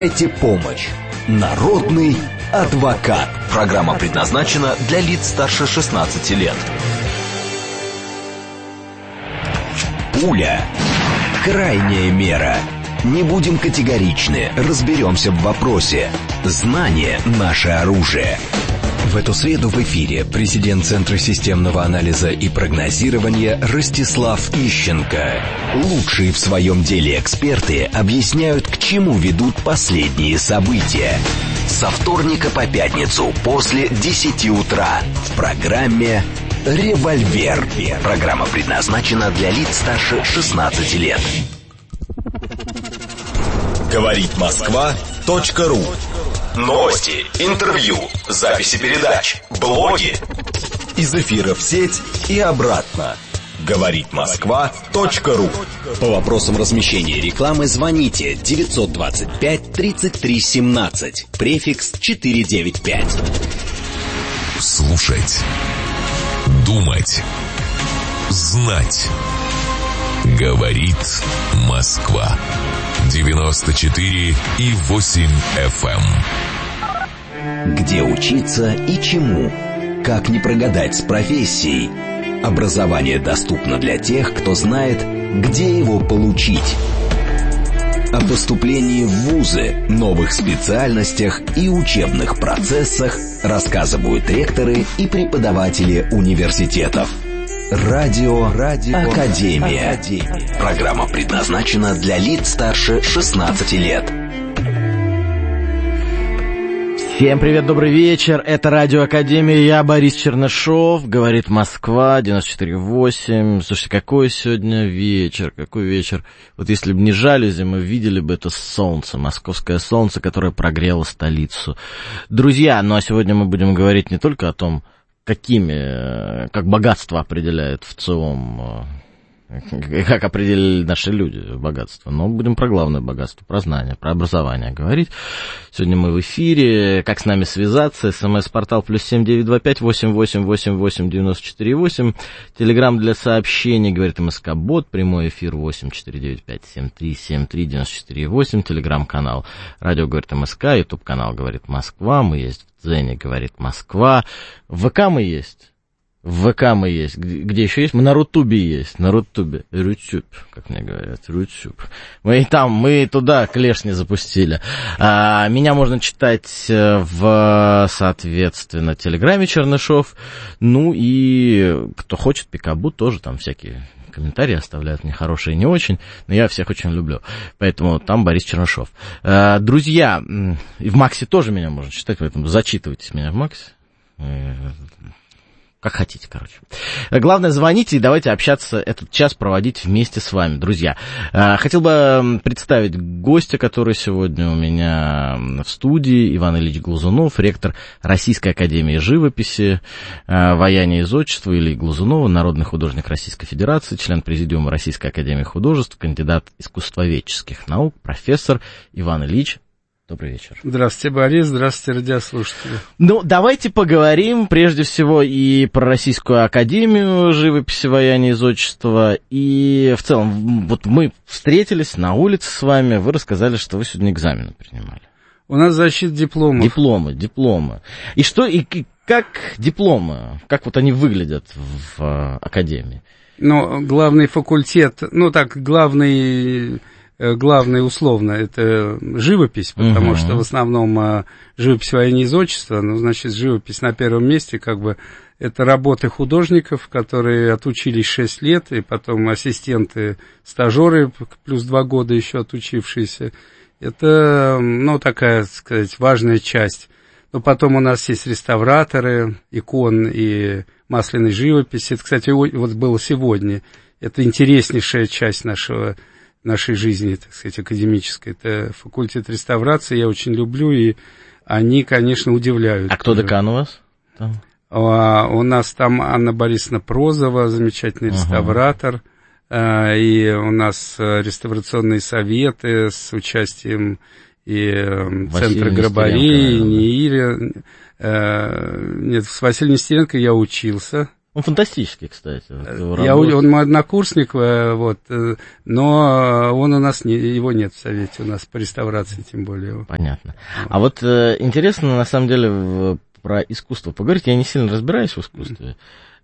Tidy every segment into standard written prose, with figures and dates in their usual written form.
Дайте помощь. Народный адвокат. Программа предназначена для лиц старше 16 лет. Пуля. Крайняя мера. Не будем категоричны, разберемся в вопросе. Знание – наше оружие. В эту среду в эфире президент Центра системного анализа и прогнозирования Ростислав Ищенко. Лучшие в своем деле эксперты объясняют, к чему ведут последние события. Со вторника по пятницу после 10 утра в программе «Револьвер». Программа предназначена для лиц старше 16 лет. Говорит Москва.ру. Новости, интервью, записи передач, блоги. Из эфира в сеть и обратно. Говорит Москва.ру. По вопросам размещения рекламы звоните 925 33 17, префикс 495. Слушать, думать, знать. Говорит Москва. 94,8 FM. Где учиться и чему? Как не прогадать с профессией? Образование доступно для тех, кто знает, где его получить. О поступлении в вузы, новых специальностях и учебных процессах рассказывают ректоры и преподаватели университетов. Радио Академия. Программа предназначена для лиц старше 16 лет. Всем привет, добрый вечер. Это Радио Академия. Я Борис Чернышов. Говорит Москва, 94,8. Слушайте, какой сегодня вечер, какой вечер. Вот если бы не жалюзи, мы видели бы это солнце, московское солнце, которое прогрело столицу. Друзья, ну а сегодня мы будем говорить не только о том, как богатство определяет в целом, как определили наши люди богатство. Но будем про главное богатство, про знания, про образование говорить. Сегодня мы в эфире. Как с нами связаться? СМС-портал +7 925 88 88 94 8. Телеграм для сообщений, говорит МСК-бот. Прямой эфир 8 495 73 73 94 8. Телеграм-канал Радио говорит МСК. Ютуб-канал говорит Москва. Мы есть в Дзене, говорит Москва. В ВК мы есть. В ВК мы есть. Где еще есть? Мы на Рутубе есть. На Рутубе. Рутюб, как мне говорят. Рутюб. Мы туда клешни запустили. Меня можно читать в, соответственно, Телеграме Чернышов. Ну и кто хочет, Пикабу тоже там всякие комментарии оставляют мне хорошие, не очень, но я всех очень люблю. Поэтому там Борис Чернышов. Друзья, и в Максе тоже меня можно читать, поэтому зачитывайтесь меня в Максе. Как хотите, короче. Главное, звоните и давайте общаться, этот час проводить вместе с вами, друзья. Хотел бы представить гостя, который сегодня у меня в студии. Иван Ильич Глазунов, ректор Российской академии живописи, ваяния и зодчества, Ильи Глазунова, народный художник Российской Федерации, член президиума Российской академии художеств, кандидат искусствоведческих наук, профессор Иван Ильич. Добрый вечер. Здравствуйте, Борис, здравствуйте, радиослушатели. Ну, давайте поговорим прежде всего и про Российскую академию живописи, ваяния и зодчества. И в целом, вот мы встретились на улице с вами, вы рассказали, что вы сегодня экзамены принимали. У нас защита дипломов. Дипломы. И что, и как дипломы, как вот они выглядят в академии? Ну, главный факультет, главный условно, это живопись, потому что в основном живопись, ваяния и зодчество, значит, живопись на первом месте, это работы художников, которые отучились 6 лет, и потом ассистенты, стажеры, плюс 2 года еще отучившиеся. Это, такая, так сказать, важная часть. Но потом у нас есть реставраторы икон и масляной живописи. Это, кстати, вот было сегодня. Это интереснейшая часть нашей жизни, так сказать, академической. Это факультет реставрации, я очень люблю, и они, конечно, удивляют. А кто декан у вас? У нас там Анна Борисовна Прозова, замечательный реставратор, и у нас реставрационные советы с участием и Центра Грабарей, и НИИРа. Нет, с Василием Нестеренко я учился Он фантастический, кстати. Он мой однокурсник, вот, но он у нас его нет в Совете, у нас по реставрации тем более. Понятно. А вот интересно, на самом деле, про искусство поговорить. Я не сильно разбираюсь в искусстве.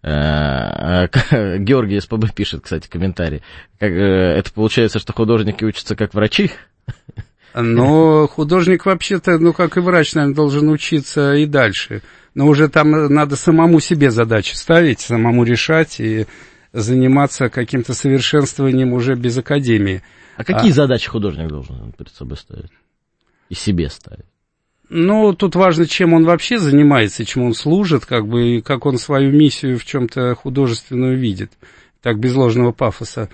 Георгий СПБ пишет, кстати, комментарий. Это получается, что художники учатся как врачи? Но художник вообще-то, как и врач, наверное, должен учиться и дальше. Но уже там надо самому себе задачи ставить, самому решать и заниматься каким-то совершенствованием уже без академии. А какие задачи художник должен перед собой ставить? И себе ставить? Тут важно, чем он вообще занимается, чем он служит, и как он свою миссию в чем-то художественную видит. Так, без ложного пафоса.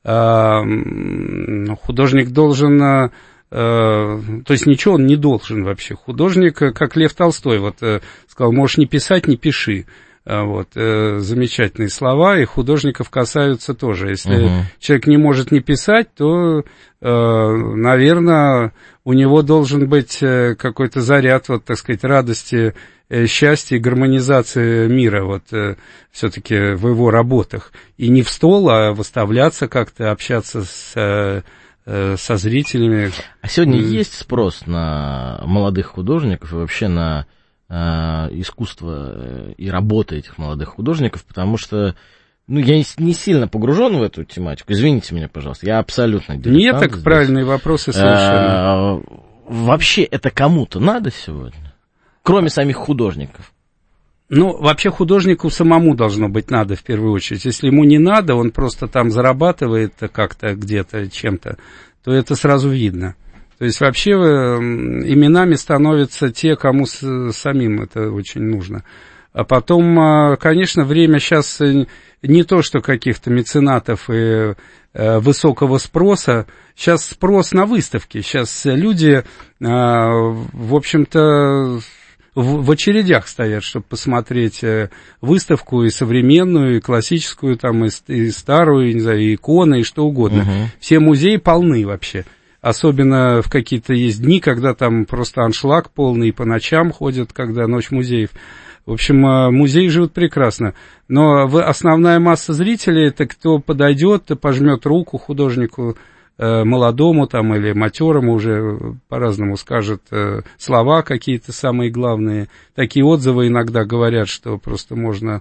Художник должен... То есть ничего он не должен вообще. Художник, как Лев Толстой, сказал, можешь не писать, не пиши. Замечательные слова, и художников касаются тоже. Если человек не может не писать, то, наверное, у него должен быть какой-то заряд, так сказать, радости, счастья и гармонизации мира, все-таки в его работах. И не в стол, а выставляться как-то, общаться со зрителями. А сегодня есть спрос на молодых художников и вообще на искусство и работы этих молодых художников, потому что я не сильно погружен в эту тематику. Извините меня, пожалуйста, я абсолютно дилетант. Нет, так здесь. Правильные вопросы совершенно. Вообще это кому-то надо сегодня? Кроме самих художников? Вообще художнику самому должно быть надо в первую очередь. Если ему не надо, он просто там зарабатывает как-то где-то чем-то, то это сразу видно. То есть вообще именами становятся те, кому самим это очень нужно. А потом, конечно, время сейчас не то, что каких-то меценатов и высокого спроса. Сейчас спрос на выставки. Сейчас люди, в общем-то, в очередях стоят, чтобы посмотреть выставку и современную, и классическую, там, и старую, не знаю, и иконы, и что угодно. Все музеи полны вообще. Особенно в какие-то есть дни, когда там просто аншлаг полный, и по ночам ходят, когда ночь музеев. В общем, музеи живут прекрасно. Но основная масса зрителей, это кто подойдет, пожмет руку художнику молодому там, или матерому, уже по-разному скажет слова какие-то самые главные. Такие отзывы иногда говорят, что просто можно,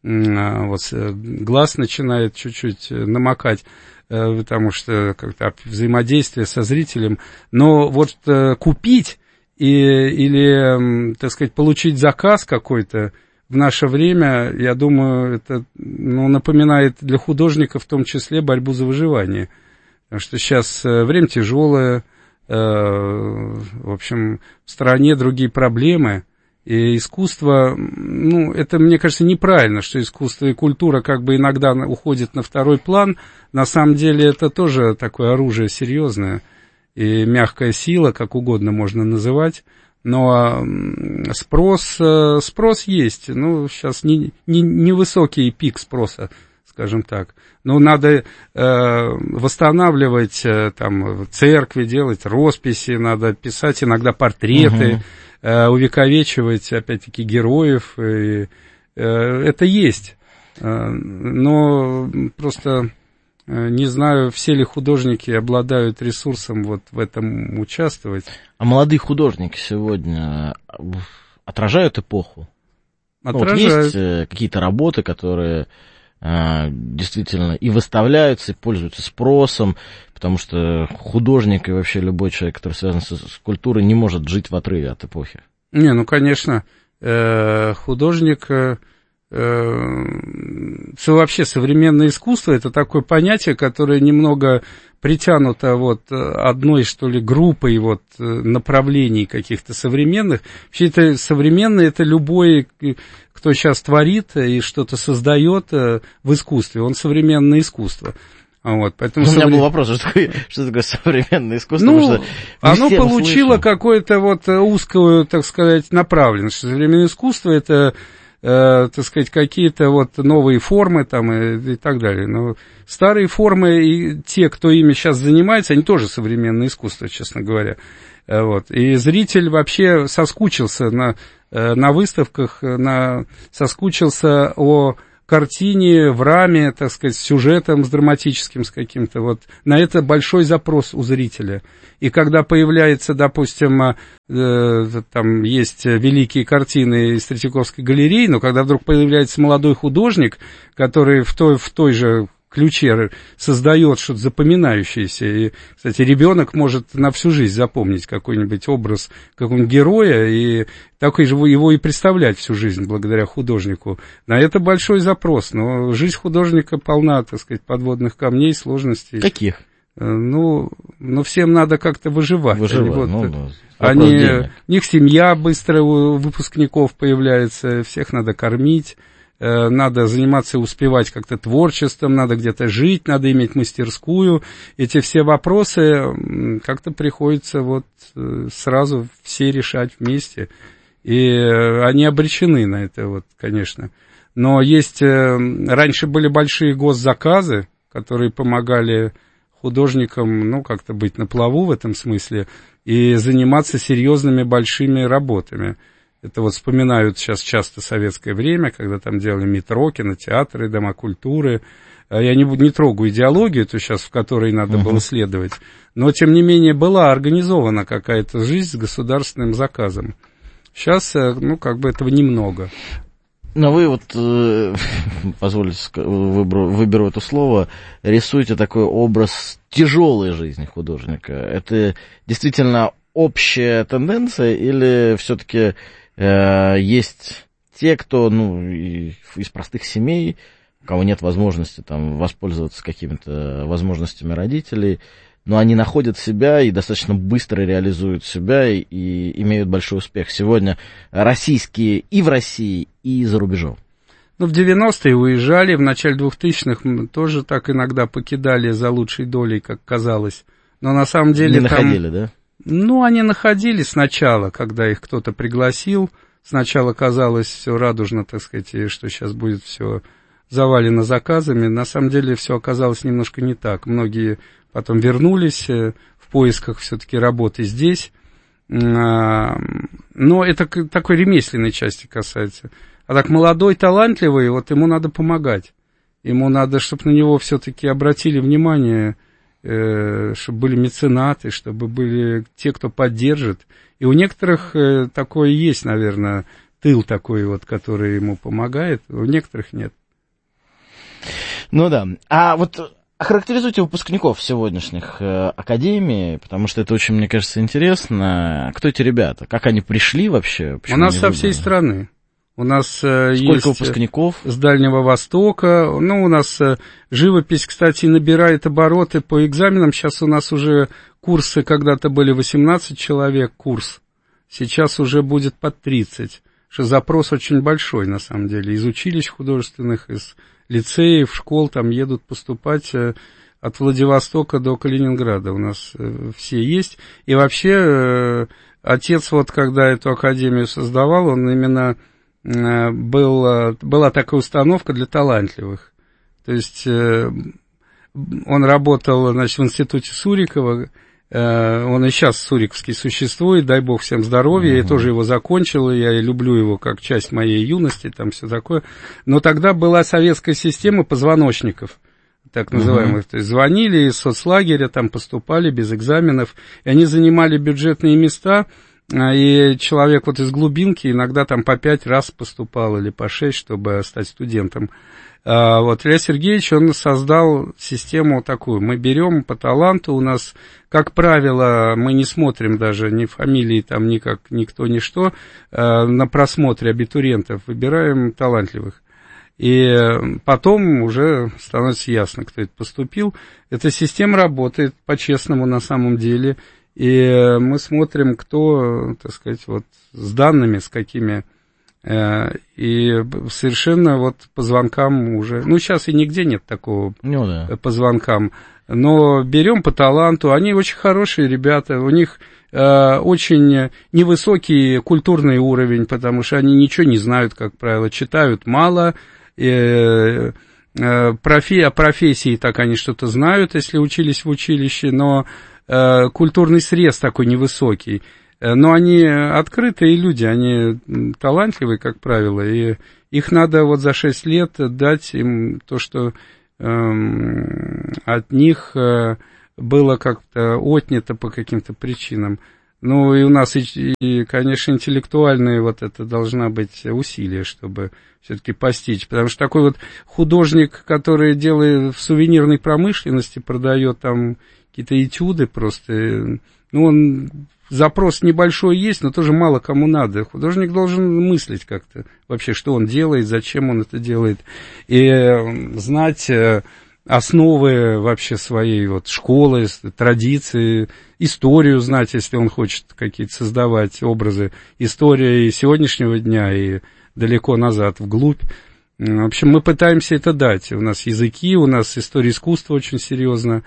глаз начинает чуть-чуть намокать, потому что как-то взаимодействие со зрителем. Но купить или, так сказать, получить заказ какой-то в наше время, я думаю, это напоминает для художников в том числе борьбу за выживание. Потому что сейчас время тяжелое, в общем, в стране другие проблемы, и искусство, это, мне кажется, неправильно, что искусство и культура иногда уходят на второй план. На самом деле это тоже такое оружие серьезное, и мягкая сила, как угодно можно называть. Но спрос есть, сейчас невысокий пик спроса, скажем так. Надо восстанавливать там церкви, делать росписи, надо писать иногда портреты, увековечивать, опять-таки, героев. Это есть. Но просто не знаю, все ли художники обладают ресурсом в этом участвовать. А молодые художники сегодня отражают эпоху? Отражают. Есть какие-то работы, которые действительно и выставляются, и пользуются спросом, потому что художник и вообще любой человек, который связан с культурой, не может жить в отрыве от эпохи. Конечно, художник, вообще современное искусство — это такое понятие, которое немного притянуто одной, что ли, группой направлений каких-то современных. Вообще это современное, это любой, кто сейчас творит и что-то создает в искусстве, он современное искусство. Поэтому у меня был вопрос, что такое современное искусство? Оно получило какую-то узкую, так сказать, направленность. Современное искусство — это, так сказать, какие-то новые формы там и так далее. Но старые формы и те, кто ими сейчас занимается, они тоже современное искусство, честно говоря. И зритель вообще соскучился на выставках, соскучился картине, в раме, так сказать, с сюжетом, с драматическим, с каким-то, вот, на это большой запрос у зрителя. И когда появляется, допустим, там есть великие картины из Третьяковской галереи, но когда вдруг появляется молодой художник, который в той же ключе создает что-то запоминающееся. И, кстати, ребенок может на всю жизнь запомнить какой-нибудь образ какого-нибудь героя, и такой же его и представлять всю жизнь благодаря художнику. На это большой запрос, но жизнь художника полна, так сказать, подводных камней, сложностей. Каких? Ну, всем надо как-то выживать. Да. У них семья быстро у выпускников появляется, всех надо кормить. Надо заниматься и успевать как-то творчеством, надо где-то жить, надо иметь мастерскую. Эти все вопросы как-то приходится вот сразу все решать вместе. И они обречены на это, вот, конечно. Но есть... Раньше были большие госзаказы, которые помогали художникам, ну, как-то быть на плаву в этом смысле и заниматься серьезными большими работами. Это вот вспоминают сейчас часто советское время, когда там делали метро, кинотеатры, дома культуры. Я не трогаю идеологию, то сейчас, в которой надо было следовать. Но, тем не менее, была организована какая-то жизнь с государственным заказом. Сейчас, ну, как бы этого немного. Но вы вот, позвольте, выберу это слово, рисуете такой образ тяжелой жизни художника. Это действительно общая тенденция или все-таки... Есть те, кто, из простых семей, у кого нет возможности там воспользоваться какими-то возможностями родителей, но они находят себя и достаточно быстро реализуют себя и имеют большой успех. Сегодня российские и в России, и за рубежом. В 90-е уезжали, в начале 2000-х тоже так иногда покидали за лучшей долей, как казалось. Но на самом деле не находили, да? Они находили сначала, когда их кто-то пригласил. Сначала казалось все радужно, так сказать, и что сейчас будет все завалено заказами. На самом деле все оказалось немножко не так. Многие потом вернулись в поисках все-таки работы здесь. Но это такой ремесленной части касается. А так молодой, талантливый, вот ему надо помогать. Ему надо, чтобы на него все-таки обратили внимание, чтобы были меценаты, чтобы были те, кто поддержит. И у некоторых такое есть, наверное, тыл такой вот, который ему помогает, у некоторых нет. Ну да. А вот охарактеризуйте выпускников сегодняшних академий, потому что это очень, мне кажется, интересно. Кто эти ребята? Как они пришли вообще? У нас со всей страны. У нас сколько есть выпускников? С Дальнего Востока. У нас живопись, кстати, набирает обороты по экзаменам. Сейчас у нас уже курсы, когда-то были 18 человек курс. Сейчас уже будет под 30. Что запрос очень большой, на самом деле. Из училищ художественных, из лицеев, школ там едут поступать от Владивостока до Калининграда. У нас все есть. И вообще, отец, вот когда эту академию создавал, он именно... Была такая установка для талантливых. То есть он работал, значит, в институте Сурикова, он и сейчас суриковский существует, дай бог всем здоровья, я тоже его закончил, я люблю его как часть моей юности, там все такое. Но тогда была советская система позвоночников, так называемых. То есть звонили из соцлагеря, там поступали без экзаменов, и они занимали бюджетные места. И человек вот из глубинки иногда там по 5 раз поступал или по 6, чтобы стать студентом. Вот Илья Сергеевич, он создал систему такую. Мы берем по таланту, у нас, как правило, мы не смотрим даже ни фамилии, там, никто, ни что, на просмотре абитуриентов, выбираем талантливых. И потом уже становится ясно, кто это поступил. Эта система работает по-честному на самом деле. И мы смотрим, кто, так сказать, вот с данными, с какими, и совершенно вот по звонкам уже, сейчас и нигде нет такого по звонкам, но берем по таланту, они очень хорошие ребята, у них очень невысокий культурный уровень, потому что они ничего не знают, как правило, читают мало, о профессии так они что-то знают, если учились в училище, но культурный срез такой невысокий. Но они открытые люди, они талантливые, как правило, и их надо вот за 6 лет дать им то, что от них было как-то отнято по каким-то причинам. Ну, и у нас, и, конечно, интеллектуальное вот это должна быть усилие, чтобы все-таки постичь. Потому что такой вот художник, который делает в сувенирной промышленности, продает там какие-то этюды просто, ну, он... Запрос небольшой есть, но тоже мало кому надо. Художник должен мыслить как-то вообще, что он делает, зачем он это делает. И знать основы вообще своей вот школы, традиции, историю знать, если он хочет какие-то создавать образы. История и сегодняшнего дня, и далеко назад, вглубь. В общем, мы пытаемся это дать. У нас языки, у нас история искусства очень серьезно.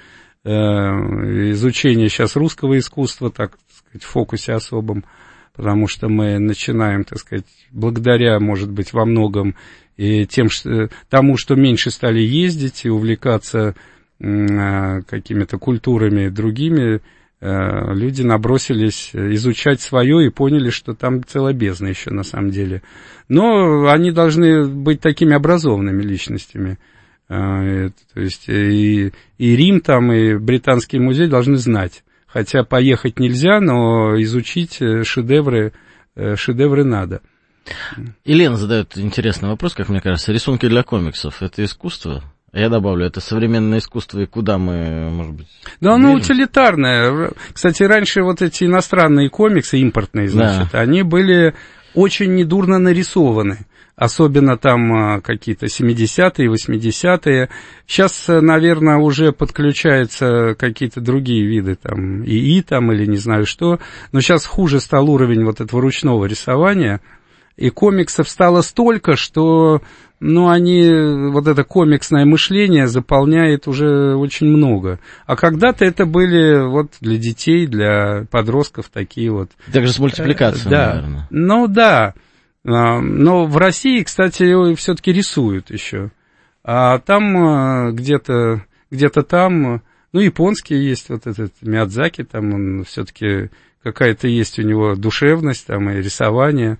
Изучение сейчас русского искусства, так сказать, в фокусе особом, потому что мы начинаем, так сказать, благодаря, может быть, во многом и тому, что меньше стали ездить и увлекаться какими-то культурами другими, люди набросились изучать свое и поняли, что там целая бездна еще на самом деле. Но они должны быть такими образованными личностями. То есть и Рим там, и Британский музей должны знать. Хотя поехать нельзя, но изучить шедевры надо. Елена задает интересный вопрос, как мне кажется. Рисунки для комиксов — это искусство? Я добавлю, это современное искусство, и куда мы, может быть... Да, оно утилитарное. Кстати, раньше вот эти иностранные комиксы, импортные, значит, да, они были очень недурно нарисованы. Особенно там какие-то 70-е, 80-е. Сейчас, наверное, уже подключаются какие-то другие виды, там, ИИ там, или не знаю что. Но сейчас хуже стал уровень вот этого ручного рисования. И комиксов стало столько, что, ну, вот это комиксное мышление заполняет уже очень много. А когда-то это были вот для детей, для подростков такие вот. Также с мультипликацией, да, наверное. Ну, да. Но в России, кстати, все-таки рисуют еще. А там где-то там, ну, японские есть, вот этот Миядзаки, там он все-таки какая-то есть у него душевность там и рисование.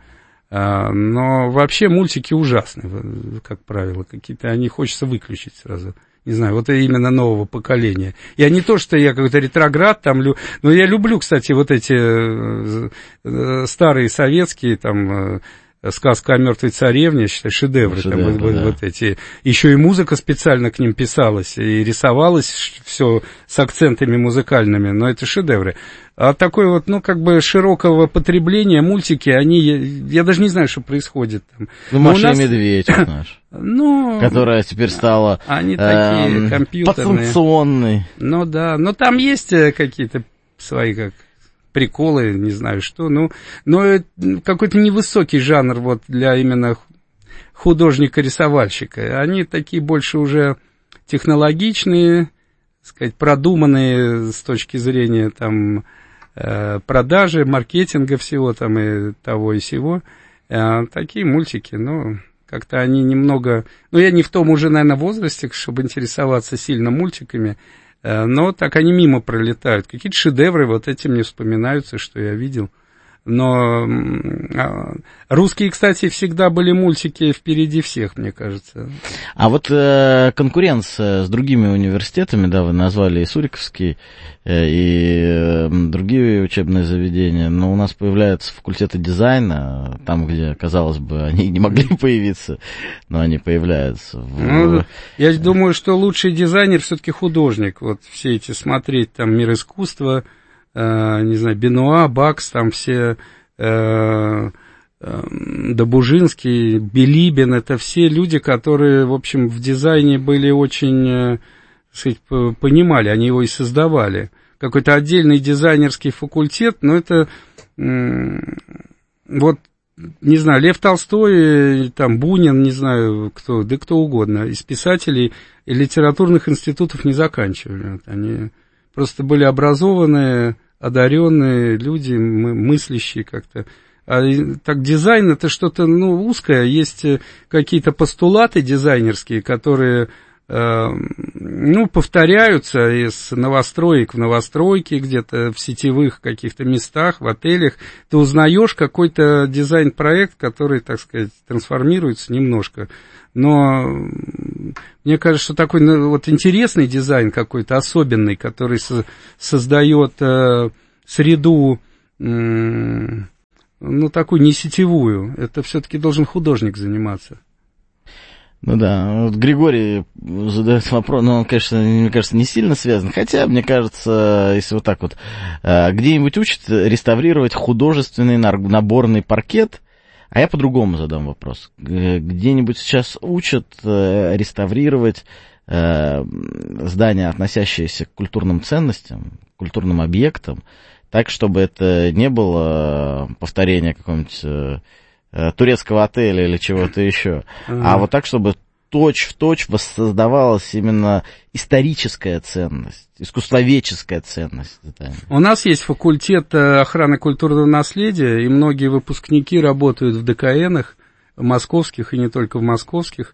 Но вообще мультики ужасные, как правило, какие-то, они хочется выключить сразу. Не знаю, вот именно нового поколения. Я не то, что я какой-то ретроград там, но я люблю, кстати, вот эти старые советские там... «Сказка о мертвой царевне», я считаю, шедевры там, да. Вот эти. Еще и музыка специально к ним писалась, и рисовалось все с акцентами музыкальными, но это шедевры. А такое вот, ну, как бы широкого потребления мультики, они, я даже не знаю, что происходит там. Ну, Маша и Медведь, наш. Ну, которая теперь стала они такие компьютерные. Подсанкционные. Ну да, но там есть какие-то свои, как приколы, не знаю что, но какой-то невысокий жанр вот для именно художника-рисовальщика. Они такие больше уже технологичные, так сказать, продуманные с точки зрения там продажи, маркетинга всего там и того и сего. Такие мультики, ну, как-то они немного... Ну, я не в том уже, наверное, возрасте, чтобы интересоваться сильно мультиками, но так они мимо пролетают. Какие-то шедевры вот эти мне вспоминаются, что я видел. Но русские, кстати, всегда были мультики впереди всех, мне кажется. А вот конкуренция с другими университетами, да, вы назвали и Суриковский, и другие учебные заведения, но у нас появляются факультеты дизайна, там, где, казалось бы, они не могли появиться, но они появляются. Ну, я думаю, что лучший дизайнер все-таки художник. Вот все эти смотреть, там, «Мир искусства», не знаю, Бенуа, Бакс, там все, Добужинский, Билибин, это все люди, которые, в общем, в дизайне были очень, так сказать, понимали, они его и создавали. Какой-то отдельный дизайнерский факультет, но это, вот, не знаю, Лев Толстой, там, Бунин, не знаю, кто, да кто угодно, из писателей и литературных институтов не заканчивали. Они просто были образованные, одаренные люди, мыслящие как-то. А так дизайн это что-то, ну, узкое, есть какие-то постулаты дизайнерские, которые, повторяются из новостроек в новостройки, где-то в сетевых каких-то местах, в отелях. Ты узнаешь какой-то дизайн-проект, который, так сказать, трансформируется немножко. Но мне кажется, что такой вот интересный дизайн какой-то особенный, который создает среду, такую не сетевую, это все-таки должен художник заниматься. Ну да, вот Григорий задает вопрос, но он, конечно, мне кажется, не сильно связан, хотя, мне кажется, если вот так вот, где-нибудь учат реставрировать художественный наборный паркет, а я по-другому задам вопрос. Где-нибудь сейчас учат реставрировать здания, относящиеся к культурным ценностям, культурным объектам, так, чтобы это не было повторение какого-нибудь турецкого отеля или чего-то еще, а вот так, чтобы точь-в-точь воссоздавалась именно историческая ценность, искусствоведческая ценность. У нас есть факультет охраны культурного наследия, и многие выпускники работают в ДКНах, московских и не только в московских.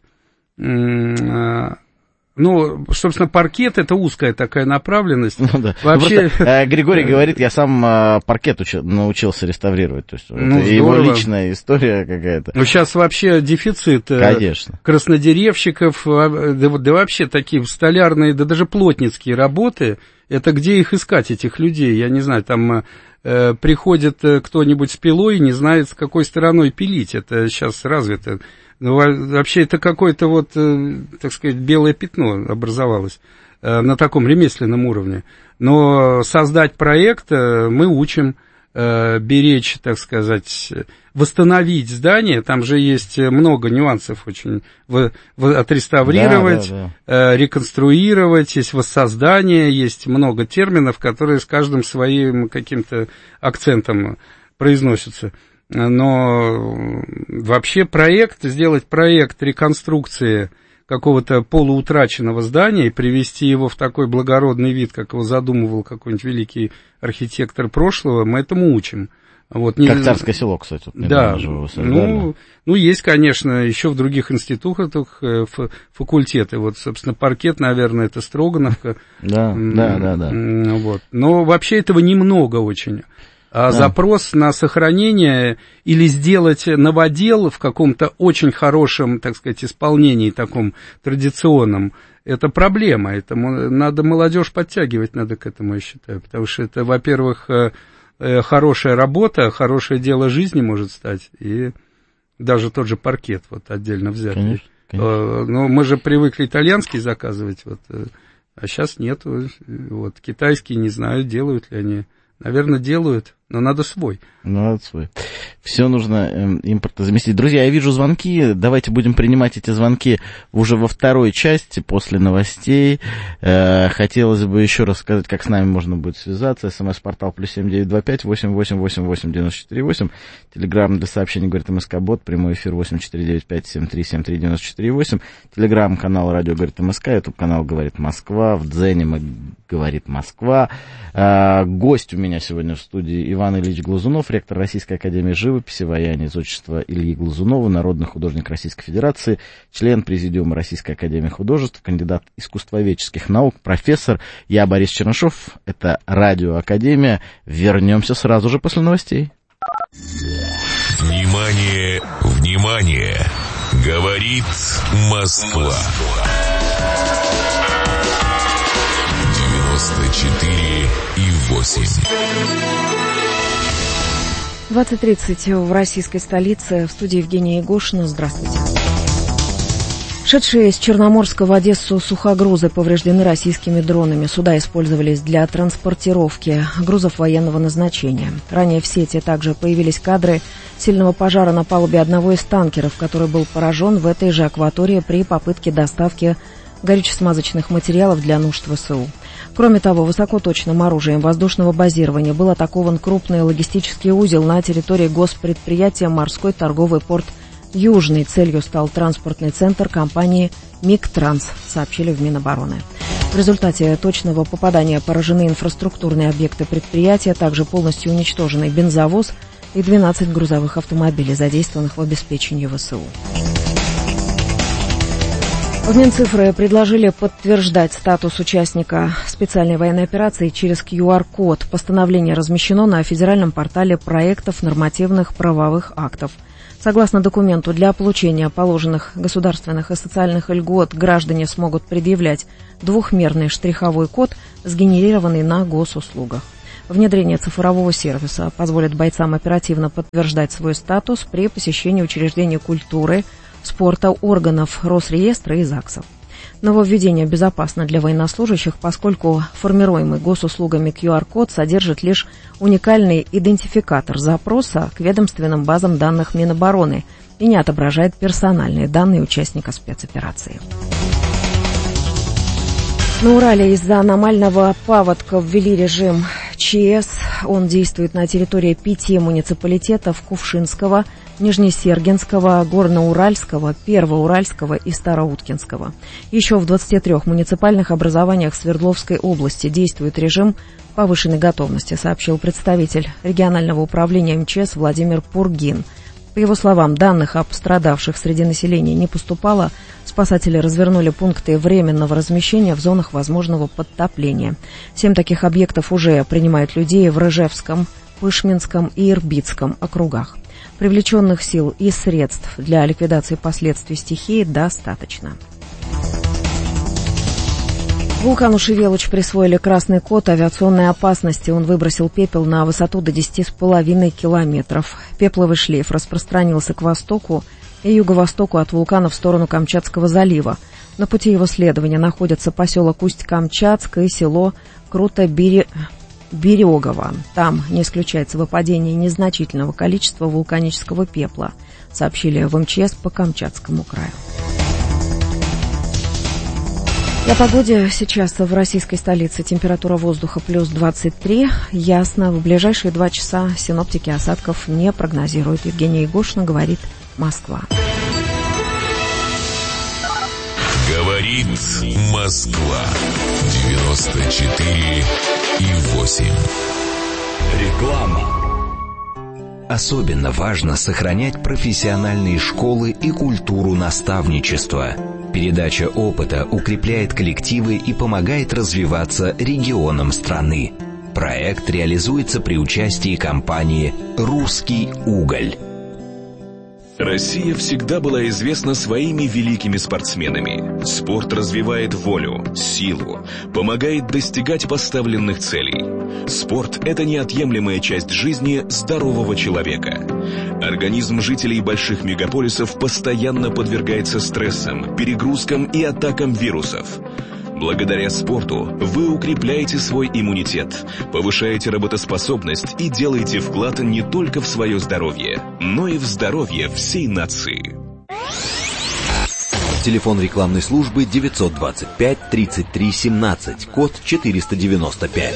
Собственно, паркет — это узкая такая направленность. Да. Вообще... Григорий говорит, я сам паркет научился реставрировать. То есть это его личная история какая-то. Сейчас вообще дефицит. Конечно. Краснодеревщиков, да вообще такие столярные, да даже плотницкие работы. Это где их искать, этих людей? Я не знаю, там приходит кто-нибудь с пилой и не знает, с какой стороной пилить. Это сейчас развито. Вообще это какое-то вот, так сказать, белое пятно образовалось на таком ремесленном уровне. Но создать проект мы учим, беречь, так сказать, восстановить здание. Там же есть много нюансов очень. Отреставрировать, реконструировать, есть воссоздание, есть много терминов, которые с каждым своим каким-то акцентом произносятся. Но вообще сделать проект реконструкции какого-то полуутраченного здания и привести его в такой благородный вид, как его задумывал какой-нибудь великий архитектор прошлого, мы этому учим. Вот, как Царское село, кстати. Да, есть, конечно, еще в других институтах факультеты. Вот, собственно, паркет, наверное, это Строгановка. Да. Вот. Но вообще этого немного очень. Запрос на сохранение или сделать новодел в каком-то очень хорошем, так сказать, исполнении, таком традиционном, это проблема. Это надо молодежь подтягивать, надо к этому, я считаю. Потому что это, во-первых, хорошая работа, хорошее дело жизни может стать. И даже тот же паркет вот отдельно взятый. Конечно. Но мы же привыкли итальянский заказывать, вот, а сейчас нет. Вот, китайские, не знаю, делают ли они. Наверное, делают, но надо свой. Все нужно импортозаместить. Друзья, я вижу звонки. Давайте будем принимать эти звонки уже во второй части, после новостей. Хотелось бы еще раз сказать, как с нами можно будет связаться. СМС-портал +7 925 88 88 94 8. Телеграм для сообщений говорит МСК-бот. Прямой эфир 8495 73 73 94 8. Телеграм-канал радио говорит МСК. Ютуб-канал говорит Москва. В Дзене мы говорит Москва. Гость у меня сегодня в студии Иван Ильич Глазунов, ректор Российской академии живописи, вояния из отчества Ильи Глазунова, народный художник Российской Федерации, член президиума Российской академии художеств, кандидат искусствоведческих наук, профессор. Я Борис Чернышов, это Радио Академия. Вернемся сразу же после новостей. Внимание, внимание! Говорит Москва. 94,8. 20:30 в российской столице. В студии Евгения Егошина. Здравствуйте. Шедшие с Черноморска в Одессу сухогрузы повреждены российскими дронами. Суда использовались для транспортировки грузов военного назначения. Ранее в сети также появились кадры сильного пожара на палубе одного из танкеров, который был поражен в этой же акватории при попытке доставки горюче-смазочных материалов для нужд ВСУ. Кроме того, высокоточным оружием воздушного базирования был атакован крупный логистический узел на территории госпредприятия «Морской торговый порт Южный». Целью стал транспортный центр компании «Мигтранс», сообщили в Минобороны. В результате точного попадания поражены инфраструктурные объекты предприятия, также полностью уничтоженный бензовоз и 12 грузовых автомобилей, задействованных в обеспечении ВСУ. В Минцифры предложили подтверждать статус участника специальной военной операции через QR-код. Постановление размещено на федеральном портале проектов нормативных правовых актов. Согласно документу, для получения положенных государственных и социальных льгот граждане смогут предъявлять двухмерный штриховой код, сгенерированный на госуслугах. Внедрение цифрового сервиса позволит бойцам оперативно подтверждать свой статус при посещении учреждений культуры, спорта, органов Росреестра и ЗАГСов. Нововведение безопасно для военнослужащих, поскольку формируемый госуслугами QR-код содержит лишь уникальный идентификатор запроса к ведомственным базам данных Минобороны и не отображает персональные данные участника спецоперации. На Урале из-за аномального паводка ввели режим ЧС. Он действует на территории 5 муниципалитетов Кувшинского, Нижнесергинского, Горноуральского, Первоуральского и Староуткинского. Еще в 23 муниципальных образованиях Свердловской области действует режим повышенной готовности, сообщил представитель регионального управления МЧС Владимир Пургин. По его словам, данных о пострадавших среди населения не поступало. Спасатели развернули пункты временного размещения в зонах возможного подтопления. 7 таких объектов уже принимают людей в Рыжевском, Пышминском и Ирбитском округах. Привлеченных сил и средств для ликвидации последствий стихии достаточно. Вулкану Шевелуч присвоили красный код авиационной опасности. Он выбросил пепел на высоту до 10,5 километров. Пепловый шлейф распространился к востоку и юго-востоку от вулкана в сторону Камчатского залива. На пути его следования находятся поселок Усть-Камчатск и село Круто-Берегово. Там не исключается выпадение незначительного количества вулканического пепла, сообщили в МЧС по Камчатскому краю. О погоде. Сейчас в российской столице температура воздуха плюс 23. Ясно. В ближайшие 2 часа синоптики осадков не прогнозируют. Евгения Егошина, говорит Москва. Говорит Москва. 94,8. Реклама. Особенно важно сохранять профессиональные школы и культуру наставничества. Передача опыта укрепляет коллективы и помогает развиваться регионам страны. Проект реализуется при участии компании «Русский уголь». Россия всегда была известна своими великими спортсменами. Спорт развивает волю, силу, помогает достигать поставленных целей. Спорт – это неотъемлемая часть жизни здорового человека. Организм жителей больших мегаполисов постоянно подвергается стрессам, перегрузкам и атакам вирусов. Благодаря спорту вы укрепляете свой иммунитет, повышаете работоспособность и делаете вклад не только в свое здоровье, но и в здоровье всей нации. Телефон рекламной службы 925 33 17, код 495.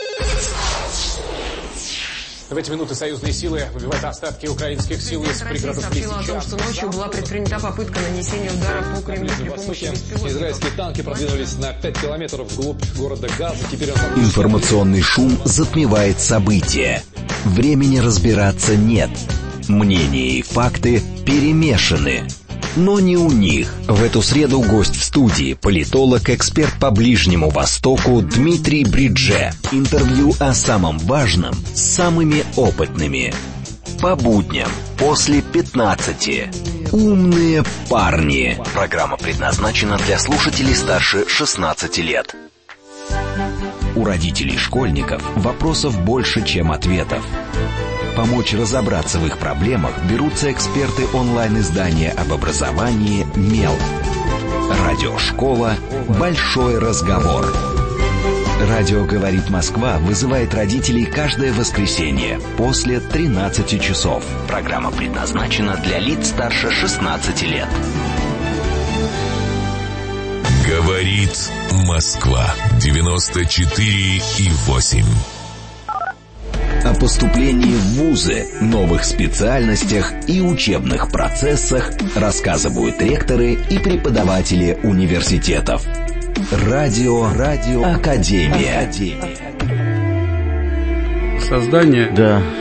В эти минуты союзные силы выбивают остатки украинских сил из пригородов Лисичанска. Сообщила о том, что ночью была предпринята попытка нанесения удара по Кремлю при помощи беспилотников. Израильские танки продвинулись на 5 километров вглубь города Газа. Теперь Информационный шум затмевает события. Времени разбираться нет. Мнения и факты перемешаны. Но не у них. В эту среду гость в студии, политолог, эксперт по Ближнему Востоку Дмитрий Бридже. Интервью о самом важном с самыми опытными. По будням после 15. Умные парни. Программа предназначена для слушателей старше 16 лет. У родителей школьников вопросов больше, чем ответов. Помочь разобраться в их проблемах берутся эксперты онлайн-издания об образовании «Мел». Радиошкола «Большой разговор». Радио «Говорит Москва» вызывает родителей каждое воскресенье после 13 часов. Программа предназначена для лиц старше 16 лет. Говорит Москва. 94,8. О поступлении в вузы, новых специальностях и учебных процессах рассказывают ректоры и преподаватели университетов. Радио Академия. Создание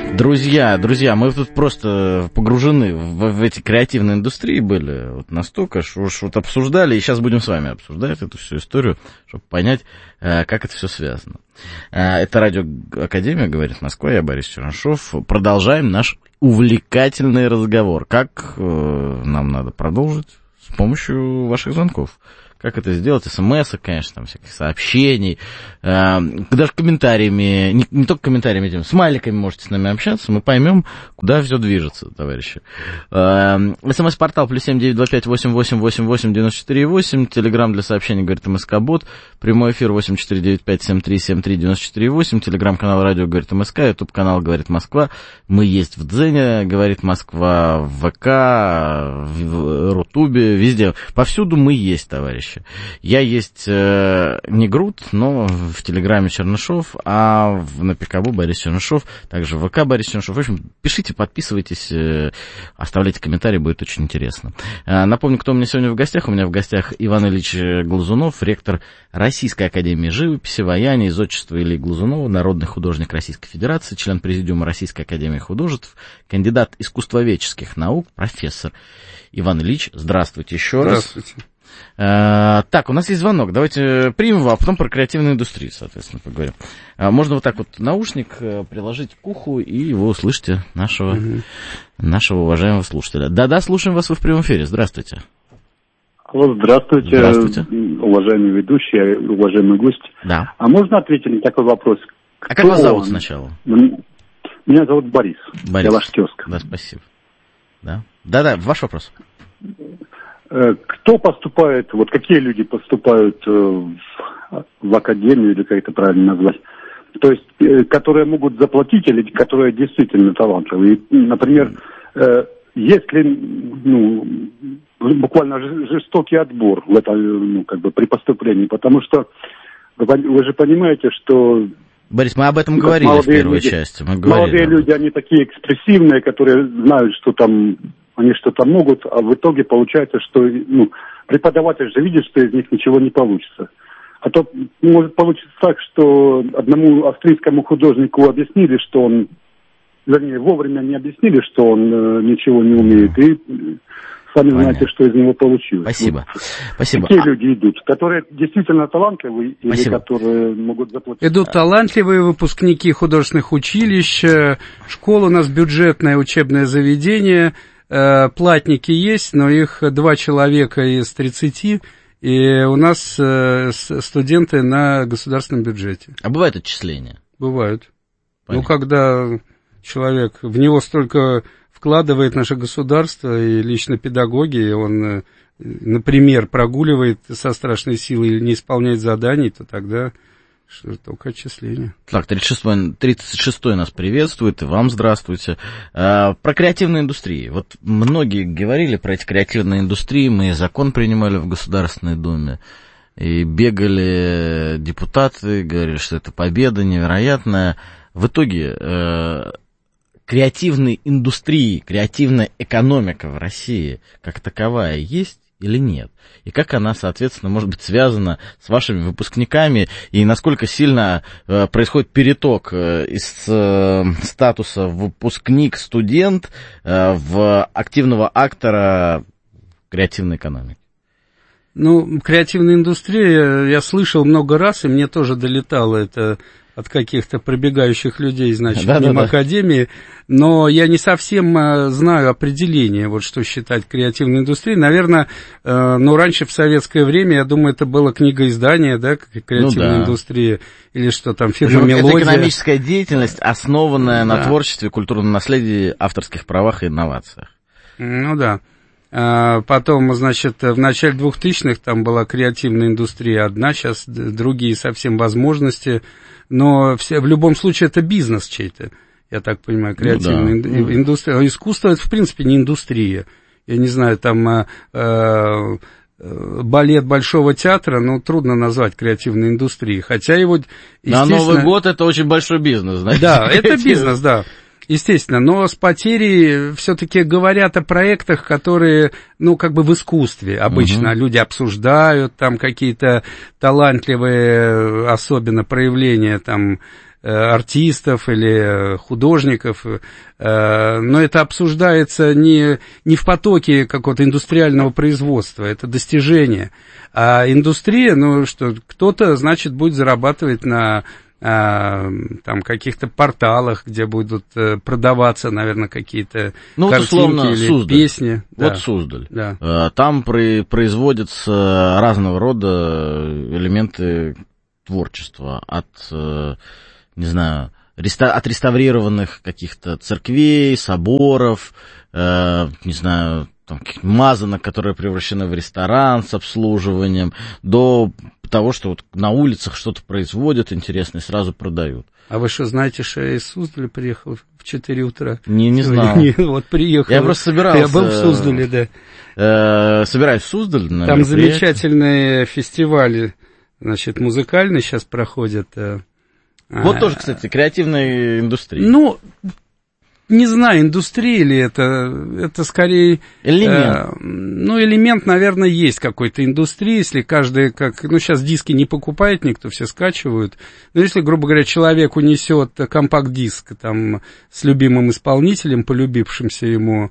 Друзья, мы тут просто погружены в эти креативные индустрии были вот настолько, что уж вот обсуждали, и сейчас будем с вами обсуждать эту всю историю, чтобы понять, как это все связано. Это Радио Академия, говорит Москва, я Борис Чернышов. Продолжаем наш увлекательный разговор. Как нам надо продолжить? С помощью ваших звонков. Как это сделать? СМС, конечно, там всяких сообщений, даже комментариями, не только комментариями, этим, смайликами можете с нами общаться, мы поймем, куда все движется, товарищи. СМС-портал +7 925 8888 94 телеграм для сообщений, говорит МСК-бот, прямой эфир 8495 73 73 94 телеграм-канал радио, говорит МСК, ютуб-канал, говорит Москва, мы есть в Дзене, говорит Москва, в ВК, в Рутубе, везде, повсюду мы есть, товарищи. Я есть не Грут, но в Телеграме Чернышов, а на Пикабу Борис Чернышов, также в ВК Борис Чернышов. В общем, пишите, подписывайтесь, оставляйте комментарии, будет очень интересно. Напомню, кто у меня сегодня в гостях. У меня в гостях Иван Ильич Глазунов, ректор Российской академии живописи, ваяния из отчества Ильи Глазунова, народный художник Российской Федерации, член президиума Российской академии художеств, кандидат искусствоведческих наук, профессор. Иван Ильич, здравствуйте еще раз. Здравствуйте. Так, у нас есть звонок, давайте примем его, а потом про креативную индустрию, соответственно, поговорим. Можно вот так вот наушник приложить к уху, и вы услышите нашего уважаемого слушателя. Да-да, слушаем вас, вы в прямом эфире, здравствуйте. Алло, здравствуйте, уважаемый ведущий, уважаемый гость. Да. А можно ответить на такой вопрос? А как вас зовут сначала? Меня зовут Борис. Я ваш тезка. Да, спасибо. Да-да, ваш вопрос. Кто поступает, вот какие люди поступают в академию, или как это правильно назвать, то есть, которые могут заплатить, или которые действительно талантливые. Например, если, буквально жестокий отбор в этом, при поступлении, потому что вы же понимаете, что... Борис, мы об этом говорили в первой части. Молодые люди, они такие экспрессивные, которые знают, что там... Они что-то могут, а в итоге получается, что преподаватель же видит, что из них ничего не получится. А то может получиться так, что одному австрийскому художнику объяснили, что он, вернее, вовремя не объяснили, что он ничего не умеет, и сами знаете, что из него получилось. Спасибо. Спасибо. Какие люди идут, которые действительно талантливые, или которые могут заплатить? Идут талантливые выпускники художественных училищ, школа у нас бюджетное учебное заведение. Платники есть, но их 2 человека из 30, и у нас студенты на государственном бюджете. А бывают отчисления? Бывают. Понятно. Когда человек, в него столько вкладывает наше государство и лично педагоги, и он, например, прогуливает со страшной силой или не исполняет заданий, то тогда... Что только отчисления. Так, 36-й нас приветствует, и вам здравствуйте. Про креативные индустрии. Вот многие говорили про эти креативные индустрии, мы закон принимали в Государственной Думе, и бегали депутаты, говорили, что это победа невероятная. В итоге креативные индустрии, креативная экономика в России как таковая есть или нет? И как она, соответственно, может быть связана с вашими выпускниками, и насколько сильно происходит переток из статуса выпускник-студент в активного актора креативной экономики? Креативная индустрия, я слышал много раз, и мне тоже долетало это от каких-то пробегающих людей, мимо академии, но я не совсем знаю определение, вот что считать креативной индустрией. Наверное, раньше в советское время, я думаю, это было книгоиздание, креативная индустрия, или что там, фирма «Мелодия». Это экономическая деятельность, основанная на творчестве, культурном наследии, авторских правах и инновациях. Потом, в начале 2000-х там была креативная индустрия одна, сейчас другие совсем возможности, но в любом случае это бизнес чей-то, я так понимаю, креативная индустрия. Искусство это, в принципе, не индустрия. Я не знаю, там балет Большого театра, трудно назвать креативной индустрией, хотя его, естественно... На Новый год это очень большой бизнес, знаете. Да, это бизнес, да. Естественно, но с потерей все-таки говорят о проектах, которые, в искусстве обычно люди обсуждают, там какие-то талантливые, особенно проявления, там, артистов или художников, но это обсуждается не в потоке какого-то индустриального производства, это достижение. А индустрия, ну что, кто-то, значит, будет зарабатывать на там каких-то порталах, где будут продаваться, наверное, какие-то картинки или Суздаль. Песни. Вот да. Суздаль. Да. Там производятся разного рода элементы творчества, от, не знаю, от реставрированных каких-то церквей, соборов, не знаю, там, каких-то мазанок, которые превращены в ресторан с обслуживанием, до того, что вот на улицах что-то производят интересное и сразу продают. А вы что, знаете, что я из Суздаля приехал в 4 утра? Не знал. Вот приехал. Я просто собирался. Я был в Суздале, да. Собираюсь в Суздаль. Там замечательные фестивали, значит, музыкальные сейчас проходят. Вот тоже, кстати, креативная индустрия. Ну, не знаю, индустрия ли это скорее... Элемент. Элемент, наверное, есть какой-то индустрии, если каждый, сейчас диски не покупает никто, все скачивают. Но если, грубо говоря, человек унесет компакт-диск там с любимым исполнителем, полюбившимся ему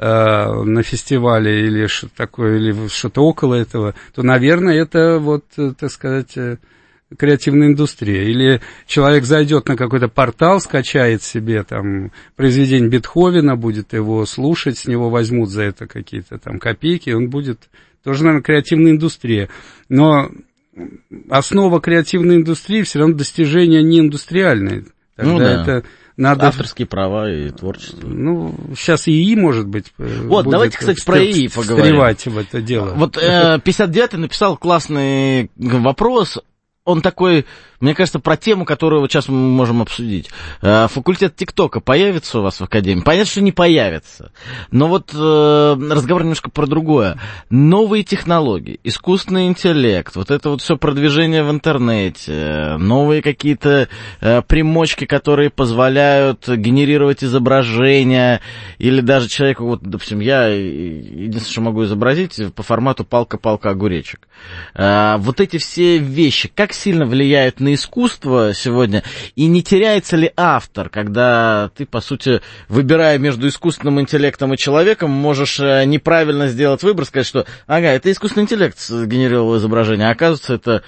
на фестивале или что-то такое, или что-то около этого, то, наверное, это вот, так сказать... креативная индустрия. Или человек зайдет на какой-то портал, скачает себе там произведение Бетховена, будет его слушать, с него возьмут за это какие-то там копейки, он будет тоже, наверное, креативная индустрия. Но основа креативной индустрии все равно достижения не индустриальные. Тогда это надо... Авторские права и творчество. Сейчас ИИ, может быть, вот, давайте, кстати, про ИИ поговорим. Встревать в это дело. Вот 59-й написал классный вопрос. Он такой, мне кажется, про тему, которую вот сейчас мы можем обсудить. Факультет ТикТока появится у вас в Академии? Понятно, что не появится. Но вот разговор немножко про другое. Новые технологии, искусственный интеллект, вот это вот все продвижение в интернете, новые какие-то примочки, которые позволяют генерировать изображения, или даже человеку, вот, допустим, я единственное, что могу изобразить, по формату палка-палка огуречек. Вот эти все вещи, как сильно влияют на искусство сегодня, и не теряется ли автор, когда ты, по сути, выбирая между искусственным интеллектом и человеком, можешь неправильно сделать выбор, сказать, что, это искусственный интеллект сгенерировал изображение, а оказывается, это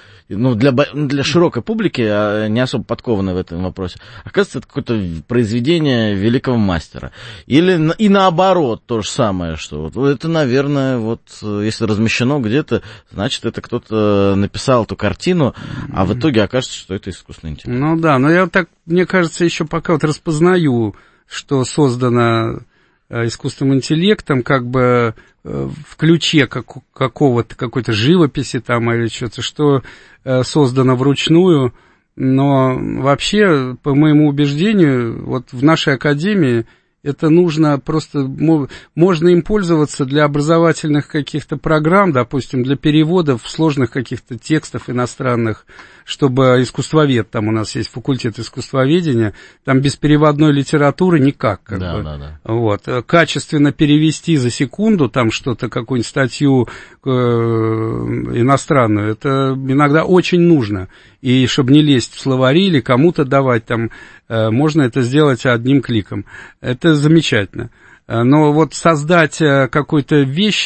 для широкой публики, не особо подкованной в этом вопросе, оказывается, это какое-то произведение великого мастера. Или и наоборот, то же самое, что вот это, наверное, вот если размещено где-то, значит, это кто-то написал эту картину, а в итоге окажется, что это искусственный интеллект. Ну да, но я так, мне кажется, еще пока вот распознаю, что создано искусственным интеллектом, как бы в ключе какой-то живописи там или что-то, что создано вручную, но вообще, по моему убеждению, вот в нашей академии это нужно просто, можно им пользоваться для образовательных каких-то программ, допустим, для переводов сложных каких-то текстов иностранных, чтобы искусствовед, там у нас есть факультет искусствоведения, там без переводной литературы никак. Да. Вот. Качественно перевести за секунду там что-то, какую-нибудь статью иностранную, это иногда очень нужно. И чтобы не лезть в словари или кому-то давать, там, можно это сделать одним кликом. Это замечательно. Но вот создать какую-то вещь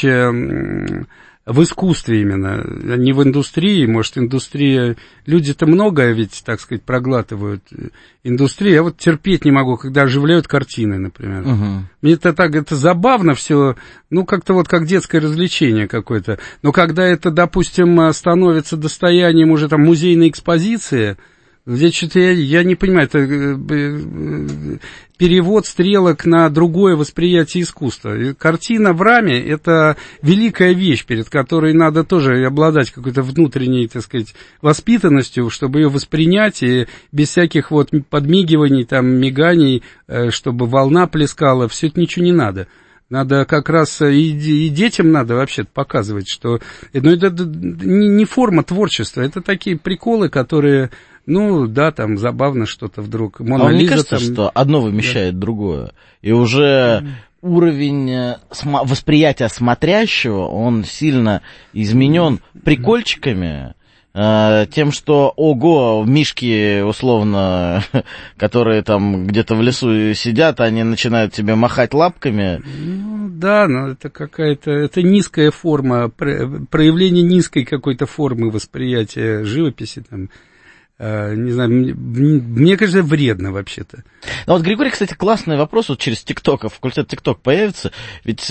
в искусстве именно, не в индустрии, может, индустрия... Люди-то многое ведь, так сказать, проглатывают индустрию. Я вот терпеть не могу, когда оживляют картины, например. Мне это забавно все, как-то вот как детское развлечение какое-то. Но когда это, допустим, становится достоянием уже там музейной экспозиции, где что-то я не понимаю, это перевод стрелок на другое восприятие искусства. Картина в раме – это великая вещь, перед которой надо тоже обладать какой-то внутренней, так сказать, воспитанностью, чтобы ее воспринять, и без всяких вот подмигиваний, там, миганий, чтобы волна плескала, все это ничего не надо. Надо как раз и детям надо вообще-то показывать, что это не форма творчества, это такие приколы, которые... там забавно что-то вдруг. Мона Лиза, мне кажется, что одно вымещает другое. И уже уровень восприятия смотрящего, он сильно изменен прикольчиками, тем, что, ого, мишки, условно, которые там где-то в лесу сидят, они начинают тебе махать лапками. Ну, да, но это какая-то, это низкая форма, проявление низкой какой-то формы восприятия живописи, там, не знаю, мне кажется, вредно вообще-то. Ну вот, Григорий, кстати, классный вопрос, вот через ТикТок, в культе ТикТок появится, ведь...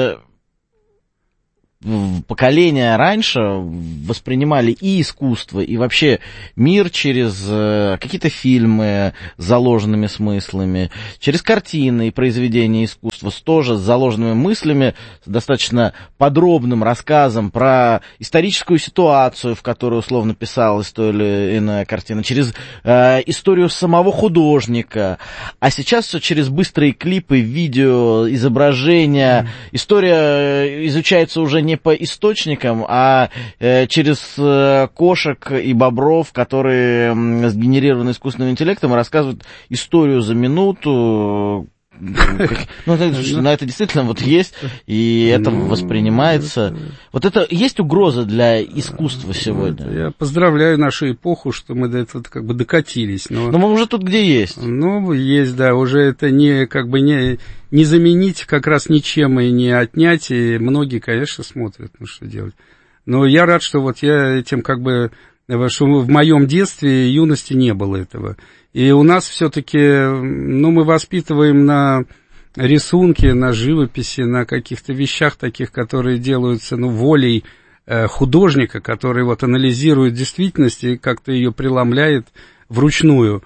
поколения раньше воспринимали и искусство, и вообще мир через какие-то фильмы с заложенными смыслами, через картины и произведения искусства тоже с заложенными мыслями, с достаточно подробным рассказом про историческую ситуацию, в которой условно писалась то или иная картина, через историю самого художника. А сейчас все через быстрые клипы, видео, изображения. История изучается уже не по источникам, а через кошек и бобров, которые сгенерированы искусственным интеллектом и рассказывают историю за минуту. Ну, это действительно вот есть, и это воспринимается. Вот это есть угроза для искусства сегодня? Я поздравляю нашу эпоху, что мы до этого как бы докатились. Но мы уже тут где есть. Ну, есть, да, уже это не как бы не заменить как раз ничем и не отнять, и многие, конечно, смотрят, ну, что делать. Но я рад, что вот я этим как бы, что в моем детстве и юности не было этого. И у нас все-таки, ну, мы воспитываем на рисунке, на живописи, на каких-то вещах таких, которые делаются, ну, волей художника, который вот анализирует действительность и как-то ее преломляет вручную.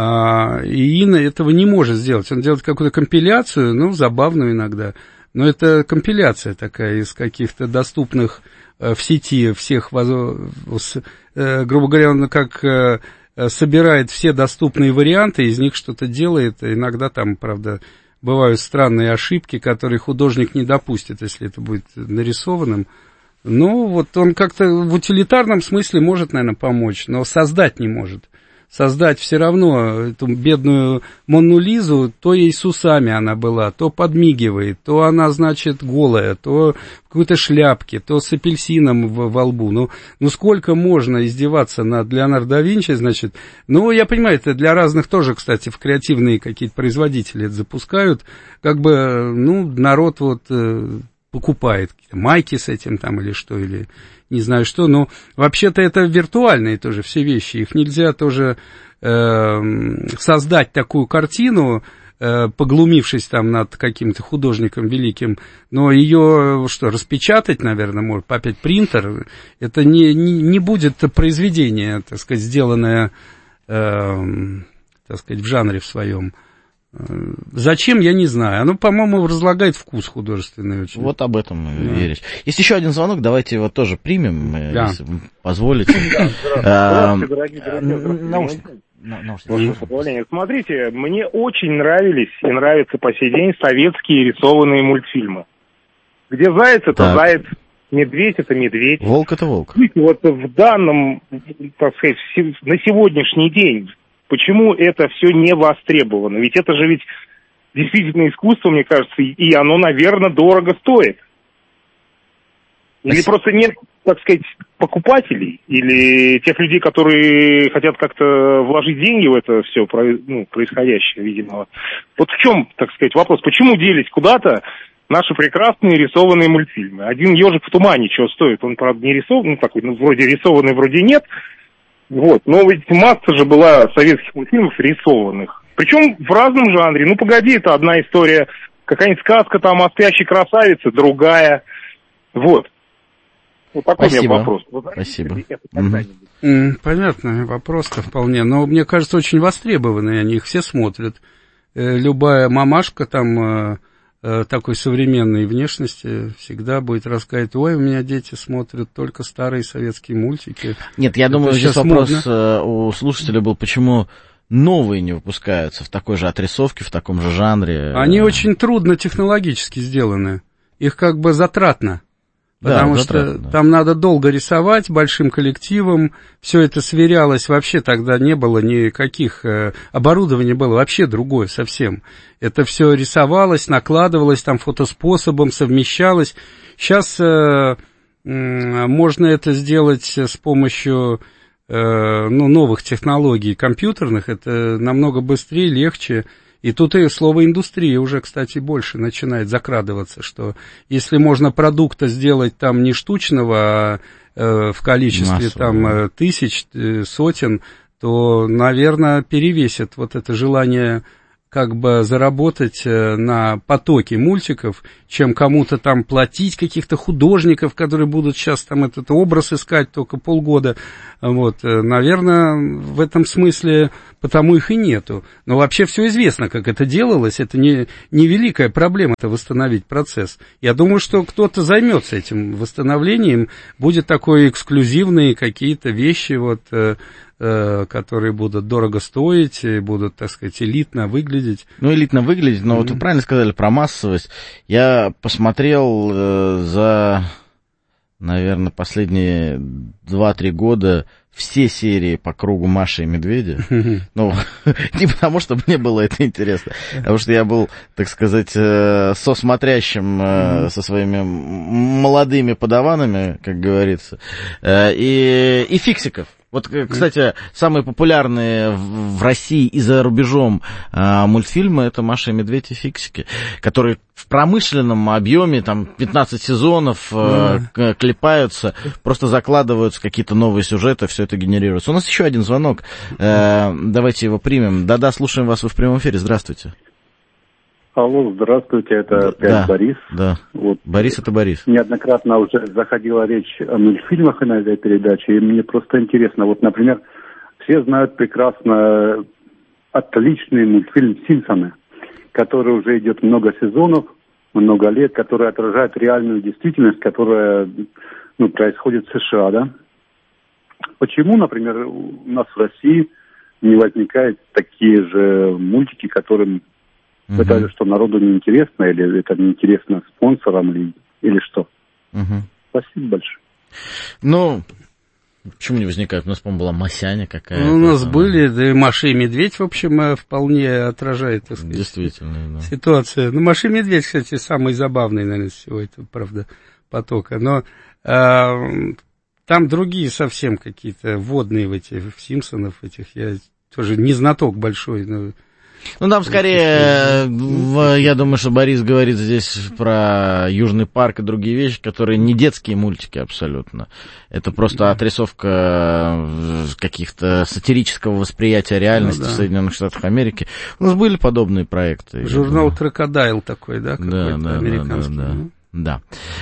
И Инна этого не может сделать. Он делает какую-то компиляцию, ну, забавную иногда, но это компиляция такая из каких-то доступных в сети всех, грубо говоря, он как собирает все доступные варианты, из них что-то делает, иногда там, правда, бывают странные ошибки, которые художник не допустит, если это будет нарисованным. Ну, вот он как-то в утилитарном смысле может, наверное, помочь, но создать не может. Создать все равно эту бедную Монну Лизу, то ей с усами она была, то подмигивает, то она, значит, голая, то в какой-то шляпке, то с апельсином во лбу. Ну, сколько можно издеваться над Леонардо да Винчи, значит. Ну, я понимаю, это для разных тоже, кстати, в креативные какие-то производители это запускают. Как бы, ну, народ вот покупает майки с этим там или что, или... не знаю что, но вообще-то это виртуальные тоже все вещи, их нельзя тоже создать такую картину, поглумившись там над каким-то художником великим, но ее, что, распечатать, наверное, может, опять принтер, это не будет произведение, так сказать, сделанное, так сказать, в жанре в своем. Зачем, я не знаю. Оно, по-моему, разлагает вкус художественный очень. Вот об этом веришь. Есть еще один звонок, давайте его тоже примем, если вы позволите. Здравствуйте, дорогие друзья. Смотрите, мне очень нравились и нравятся по сей день советские рисованные мультфильмы. Где заяц — это заяц, медведь — это медведь. Волк — это волк. Вот в данном, так сказать, на сегодняшний день, почему это все не востребовано? Ведь это же ведь действительно искусство, мне кажется, и оно, наверное, дорого стоит. Или просто нет, так сказать, покупателей, или тех людей, которые хотят как-то вложить деньги в это все происходящее, видимо. Вот в чем, так сказать, вопрос? Почему делись куда-то наши прекрасные рисованные мультфильмы? Один «Ежик в тумане» чего стоит? Он, правда, не рисованный, такой, вроде рисованный, вроде нет. Вот, но ведь масса же была советских мультфильмов рисованных. Причем в разном жанре. Ну, погоди, это одна история. Какая-нибудь сказка там о спящей красавице, другая. Вот. Вот такой у меня вопрос. Спасибо. Понятно, вопрос-то вполне. Но, мне кажется, очень востребованные они, их все смотрят. Любая мамашка там... такой современной внешности всегда будет рассказывать: ой, у меня дети смотрят только старые советские мультики. Нет, я думаю, здесь вопрос у слушателя был, почему новые не выпускаются в такой же отрисовке, в таком же жанре. Они очень трудно технологически сделаны, их как бы затратно. Потому что там надо долго рисовать большим коллективом, все это сверялось, вообще тогда не было никаких, оборудование было вообще другое совсем. Это все рисовалось, накладывалось там фотоспособом, совмещалось. Сейчас можно это сделать с помощью новых технологий компьютерных, это намного быстрее, легче. И тут и слово «индустрия» уже, кстати, больше начинает закрадываться, что если можно продукта сделать там не штучного, а в количестве там тысяч, сотен, то, наверное, перевесит вот это желание как бы заработать на потоке мультиков, чем кому-то там платить, каких-то художников, которые будут сейчас там этот образ искать только полгода. Вот, наверное, в этом смысле потому их и нету. Но вообще все известно, как это делалось, это не великая проблема, это восстановить процесс. Я думаю, что кто-то займется этим восстановлением, будет такой эксклюзивные какие-то вещи, вот, которые будут дорого стоить, будут, так сказать, элитно выглядеть. Ну, элитно выглядеть, но вот вы правильно сказали про массовость. Я посмотрел за, наверное, последние 2-3 года все серии по кругу Маши и Медведя. Ну, не потому, что мне было это интересно, а потому что я был, так сказать, сосмотрящим со своими молодыми подаванами, как говорится, и фиксиков. Вот, кстати, самые популярные в России и за рубежом мультфильмы — это «Маша и Медведь» и «Фиксики», которые в промышленном объеме, там, 15 сезонов клепаются, просто закладываются какие-то новые сюжеты, все это генерируется. У нас еще один звонок, давайте его примем. Да-да, слушаем вас, вы в прямом эфире, здравствуйте. Алло, здравствуйте, это опять Борис. Да, вот. Борис, это Борис. Неоднократно уже заходила речь о мультфильмах на этой передаче, и мне просто интересно, вот, например, все знают прекрасно отличный мультфильм «Симпсоны», который уже идет много сезонов, много лет, который отражает реальную действительность, которая, происходит в США, да? Почему, например, у нас в России не возникают такие же мультики, которым это что, народу не интересно, или это не интересно спонсорам, или что? Спасибо большое. Ну, почему не возникает? У нас, по-моему, была Масяня какая-то. Ну, у нас были, да и Маша и Медведь, в общем, вполне отражает, так сказать, действительно, ситуацию. Ну, Маша и Медведь, кстати, самый забавный, наверное, из всего этого, правда, потока. Но там другие совсем какие-то водные в «Симпсонов» этих. Я тоже не знаток большой, но... Ну, там скорее, я думаю, что Борис говорит здесь про Южный парк и другие вещи, которые не детские мультики абсолютно. Это просто отрисовка каких-то сатирического восприятия реальности в Соединенных Штатах Америки. У нас были подобные проекты. Журнал «Крокодайл» такой, да? Какой-то американский. Да.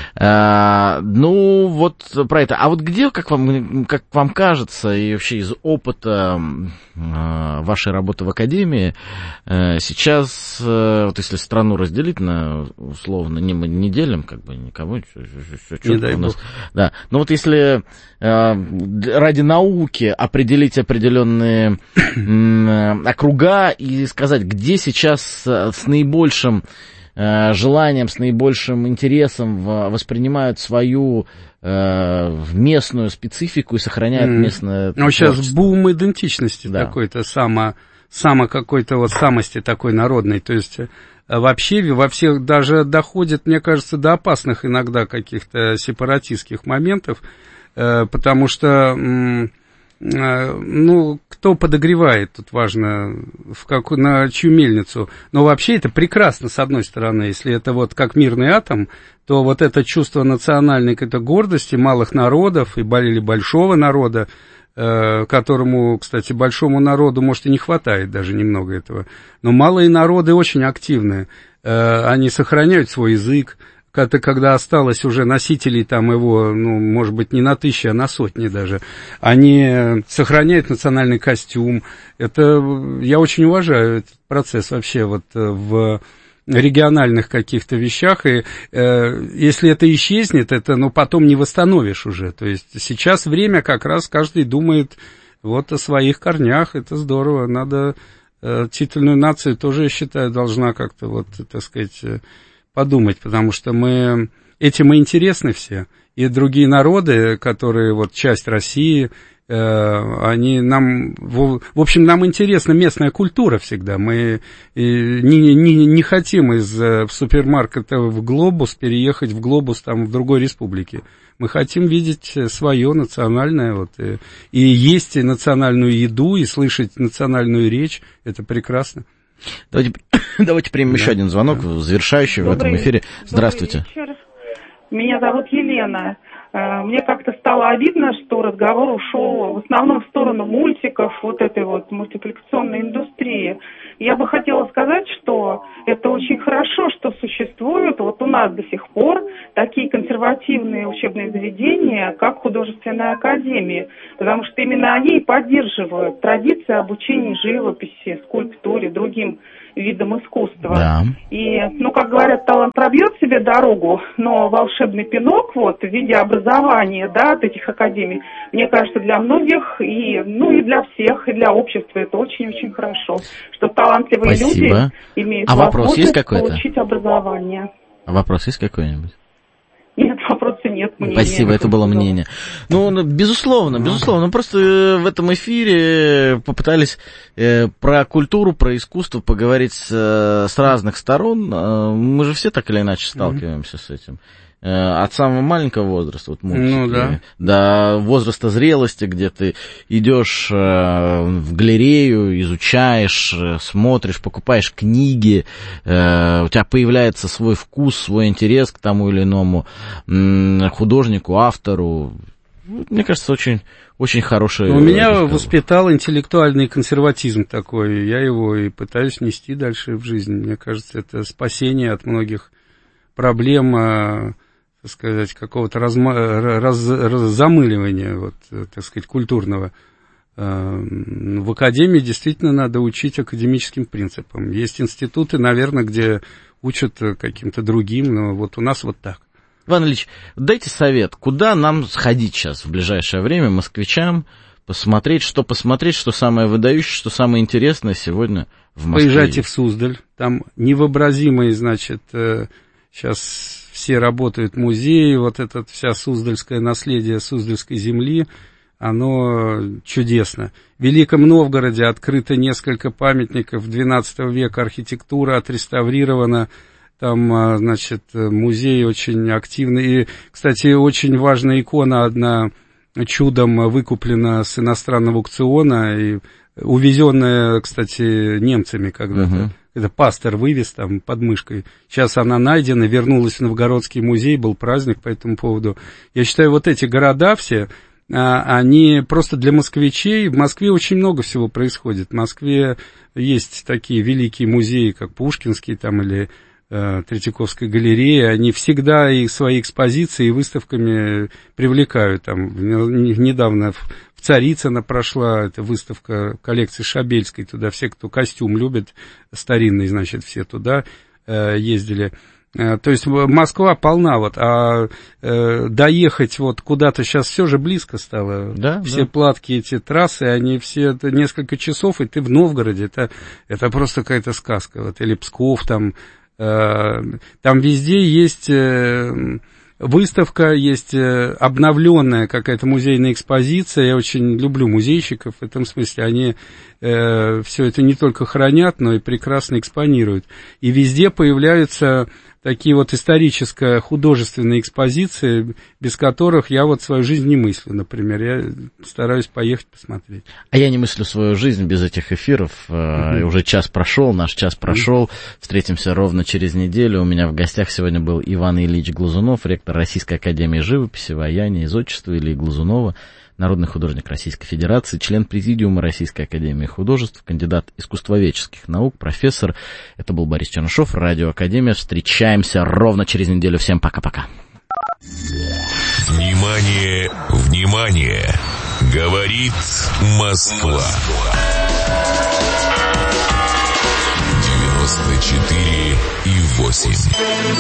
Ну, вот про это. А вот где, как вам кажется, и вообще из опыта вашей работы в Академии, сейчас, вот если страну разделить на, условно, мы не делим, как бы, никого, не дай бог. Да. Но вот если ради науки определить определенные округа и сказать, где сейчас с наибольшим желанием, с наибольшим интересом воспринимают свою местную специфику и сохраняют местное творчество. Ну, сейчас бум идентичности такой-то, какой-то вот самости такой народной, то есть вообще во всех даже доходит, мне кажется, до опасных иногда каких-то сепаратистских моментов, потому что... Ну, кто подогревает, тут важно, на чью мельницу. Но вообще это прекрасно, с одной стороны, если это вот как мирный атом, то вот это чувство национальной какой-то гордости малых народов или большого народа, которому, кстати, большому народу, может, и не хватает даже немного этого. Но малые народы очень активны, они сохраняют свой язык. Когда осталось уже носителей там его, может быть, не на 1000, а на сотни даже, они сохраняют национальный костюм. Это, я очень уважаю этот процесс вообще вот в региональных каких-то вещах, и если это исчезнет, это, потом не восстановишь уже. То есть сейчас время как раз каждый думает вот о своих корнях, это здорово, надо титульную нацию тоже, я считаю, должна как-то вот, так сказать, подумать, потому что мы этим и интересны все. И другие народы, которые вот часть России, они нам, в общем, нам интересна местная культура всегда. Мы не хотим из супермаркета в Глобус переехать в Глобус там в другой республике. Мы хотим видеть свое национальное, вот, и есть национальную еду, и слышать национальную речь. Это прекрасно. Давайте примем еще один звонок, завершающий в этом эфире. Здравствуйте. Добрый вечер. Меня зовут Елена. Мне как-то стало обидно, что разговор ушел в основном в сторону мультиков, вот этой вот мультипликационной индустрии. Я бы хотела сказать, что это очень хорошо, что существуют вот у нас до сих пор такие консервативные учебные заведения, как художественная академия, потому что именно они и поддерживают традиции обучения живописи, скульптуре, другим видом искусства. Да. И, как говорят, талант пробьет себе дорогу, но волшебный пинок вот в виде образования, да, от этих академий, мне кажется, для многих и для всех, и для общества это очень-очень хорошо, что талантливые люди имеют возможность получить образование. А вопрос есть какой-нибудь? Нет, вопроса нет. Спасибо, это было мнение. Безусловно. Просто в этом эфире попытались про культуру, про искусство поговорить с разных сторон. Мы же все так или иначе сталкиваемся с этим. От самого маленького возраста, вот мультики, до возраста зрелости, где ты идешь в галерею, изучаешь, смотришь, покупаешь книги, у тебя появляется свой вкус, свой интерес к тому или иному художнику, автору. Мне кажется, очень, очень хороший. У меня воспитал интеллектуальный консерватизм такой, я его и пытаюсь нести дальше в жизнь. Мне кажется, это спасение от многих проблем, так сказать, какого-то замыливания, вот, так сказать, культурного. В академии действительно надо учить академическим принципам. Есть институты, наверное, где учат каким-то другим, но вот у нас вот так. Иван Ильич, дайте совет, куда нам сходить сейчас в ближайшее время, москвичам, посмотреть, что самое выдающее, что самое интересное сегодня в Москве? Поезжайте в Суздаль, там невообразимые, значит, сейчас все работают музеи, вот это вся суздальское наследие Суздальской земли, оно чудесно. В Великом Новгороде открыто несколько памятников XII века, архитектура отреставрирована, там, значит, музей очень активный. И, кстати, очень важная икона одна чудом выкуплена с иностранного аукциона и увезенная, кстати, немцами когда-то. Это пастор вывез там под мышкой. Сейчас она найдена, вернулась в Новгородский музей, был праздник по этому поводу. Я считаю, вот эти города все, они просто для москвичей. В Москве очень много всего происходит. В Москве есть такие великие музеи, как Пушкинский там, или Третьяковская галерея. Они всегда и свои экспозиции и выставками привлекают. Там недавно в Царицыно прошла эта выставка коллекции Шабельской, туда все, кто костюм любит, старинный, значит, все туда ездили. То есть Москва полна, вот, а доехать вот куда-то сейчас все же близко стало. Да, все платки, эти трассы, они все, это несколько часов, и ты в Новгороде, это просто какая-то сказка. Вот, или Псков, там везде есть выставка, есть обновленная какая-то музейная экспозиция. Я очень люблю музейщиков в этом смысле. Они все это не только хранят, но и прекрасно экспонируют. И везде появляются такие вот историческо-художественные экспозиции, без которых я вот свою жизнь не мыслю, например. Я стараюсь поехать посмотреть. А я не мыслю свою жизнь без этих эфиров. Уже час прошел, наш час прошел. Встретимся ровно через неделю. У меня в гостях сегодня был Иван Ильич Глазунов, ректор Российской академии живописи, ваяния и зодчества Ильи Глазунова, народный художник Российской Федерации, член президиума Российской академии художеств, кандидат искусствоведческих наук, профессор. Это был Борис Чернышов, Радио Академия. Встречаемся ровно через неделю. Всем пока-пока. Внимание, внимание! Говорит Москва. 94,8.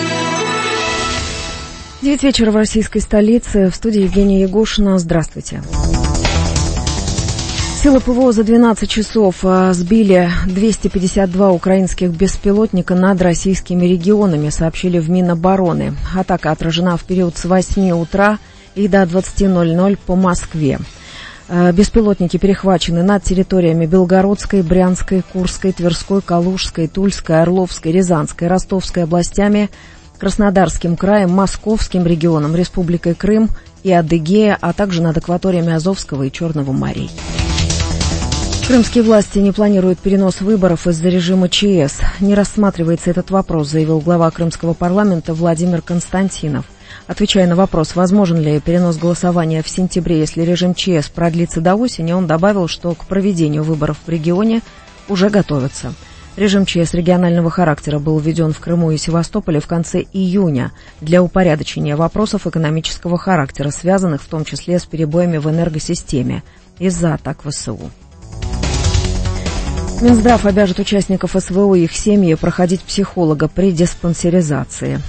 9 вечера в российской столице. В студии Евгения Ягушина. Здравствуйте. Силы ПВО за 12 часов сбили 252 украинских беспилотника над российскими регионами, сообщили в Минобороны. Атака отражена в период с 8 утра и до 20:00 по Москве. Беспилотники перехвачены над территориями Белгородской, Брянской, Курской, Тверской, Калужской, Тульской, Орловской, Рязанской, Ростовской областями, Краснодарским краем, Московским регионом, Республикой Крым и Адыгея, а также над акваториями Азовского и Черного морей. Крымские власти не планируют перенос выборов из-за режима ЧС. Не рассматривается этот вопрос, заявил глава крымского парламента Владимир Константинов. Отвечая на вопрос, возможен ли перенос голосования в сентябре, если режим ЧС продлится до осени, он добавил, что к проведению выборов в регионе уже готовятся. Режим ЧС регионального характера был введен в Крыму и Севастополе в конце июня для упорядочения вопросов экономического характера, связанных в том числе с перебоями в энергосистеме из-за атак ВСУ. Минздрав обяжет участников СВО и их семьи проходить психолога при диспансеризации.